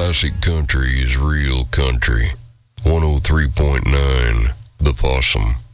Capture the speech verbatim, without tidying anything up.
classic country is real country. one oh three point nine The Possum.